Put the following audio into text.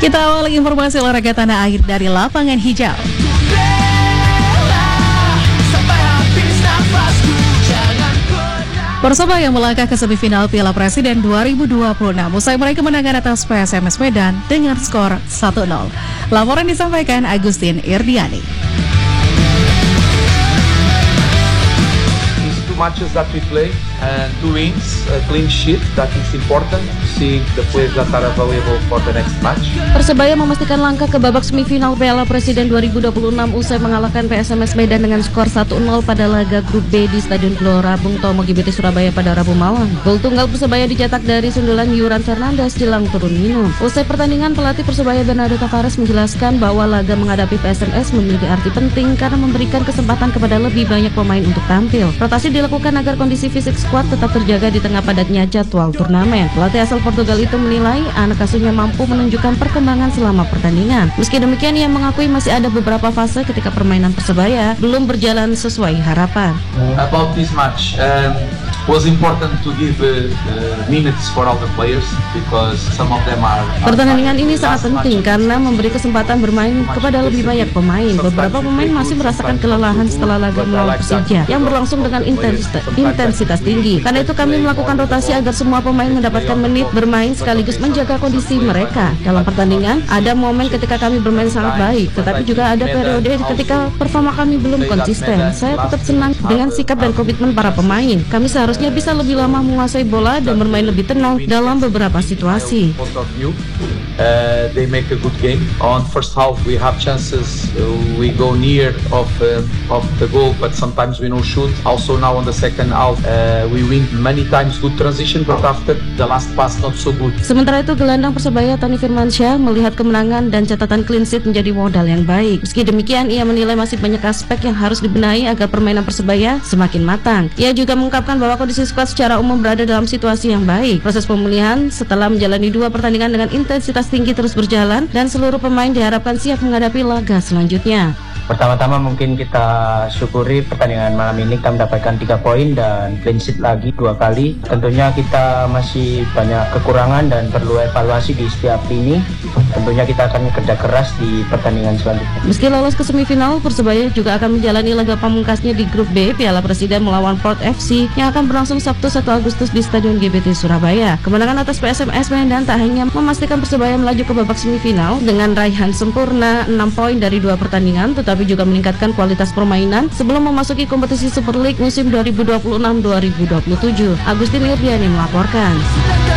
Kita awali informasi olahraga tanah air dari lapangan hijau. Persebaya melangkah ke semifinal Piala Presiden 2026 usai meraih kemenangan atas PSMS Medan dengan skor 1-0. Laporan disampaikan Agustin Irdiani. Two matches that we play and 2 wins, a clean sheet that is important, seeing the players that are available for the next match. Persebaya memastikan langkah ke babak semifinal Piala Presiden 2026 usai mengalahkan PSMS Medan dengan skor 1-0 pada laga grup B di Stadion Gelora Bung Tomo GBT Surabaya pada Rabu malam. Gol tunggal Persebaya dicetak dari sundulan Yuran Fernandes jelang turun minum. Usai pertandingan, pelatih Persebaya Bernardo Tavares menjelaskan bahwa laga menghadapi PSMS memiliki arti penting karena memberikan kesempatan kepada lebih banyak pemain untuk tampil. Rotasi dilakukan agar kondisi fisik skuad tetap terjaga di tengah padatnya jadwal turnamen. Pelatih asal Portugal itu menilai anak asuhnya mampu menunjukkan perkembangan selama pertandingan. Meski demikian, ia mengakui masih ada beberapa fase ketika permainan Persebaya belum berjalan sesuai harapan. About this match, was important to give minutes for all the players because some of them are. Pertandingan ini sangat penting karena memberi kesempatan bermain kepada lebih banyak pemain. Beberapa pemain masih merasakan kelelahan setelah laga melawan Persija yang berlangsung dengan intensitas tinggi. Karena itu kami melakukan rotasi agar semua pemain mendapatkan menit bermain sekaligus menjaga kondisi mereka. Dalam pertandingan, ada momen ketika kami bermain sangat baik, tetapi juga ada periode ketika performa kami belum konsisten. Saya tetap senang dengan sikap dan komitmen para pemain. Kami seharusnya bisa lebih lama menguasai bola dan bermain lebih tenang dalam beberapa situasi. They make a good game. On first half we have chances, we go near of the goal, but sometimes we no shoot. Also now on the second half we win many times good transition, but after the last pass not so good. Sementara itu gelandang Persebaya Tony Firmansyah melihat kemenangan dan catatan clean sheet menjadi modal yang baik. Meski demikian, ia menilai masih banyak aspek yang harus dibenahi agar permainan Persebaya semakin matang. Ia juga mengungkapkan bahwa kondisi skuad secara umum berada dalam situasi yang baik. Proses pemulihan setelah menjalani 2 pertandingan dengan intensitas tinggi terus berjalan dan seluruh pemain diharapkan siap menghadapi laga selanjutnya. Pertama-tama mungkin kita syukuri pertandingan malam ini kita mendapatkan 3 poin dan clean sheet lagi 2 kali. Tentunya kita masih banyak kekurangan dan perlu evaluasi di setiap lini. Tentunya kita akan kerja keras di pertandingan selanjutnya. Meski lolos ke semifinal, Persebaya juga akan menjalani laga pamungkasnya di grup B Piala Presiden melawan Port FC yang akan berlangsung Sabtu 1 Agustus di Stadion GBT Surabaya. Kemenangan atas PSMS Medan tak hanya memastikan Persebaya melaju ke babak semifinal dengan raihan sempurna 6 poin dari 2 pertandingan, tetapi juga meningkatkan kualitas permainan sebelum memasuki kompetisi Super League musim 2026-2027. Agustin Irdiani melaporkan.